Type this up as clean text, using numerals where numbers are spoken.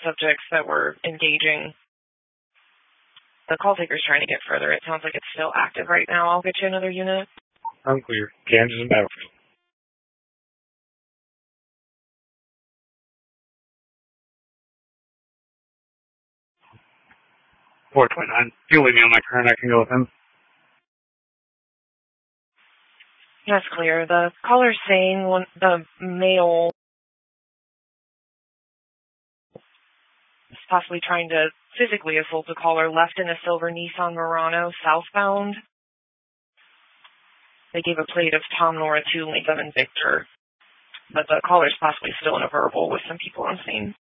subjects that were engaging. The call taker's trying to get further. It sounds like it's still active right now. I'll get you another unit. Unclear. Kansas and Battlefield. 429. If you'll leave me on my current, I can go with him. That's clear. The caller's saying the male is possibly trying to physically assault the caller left in a silver Nissan Murano southbound. They gave a plate of Tom Nora 2, Lincoln, and Victor. But the caller's possibly still in a verbal with some people on scene.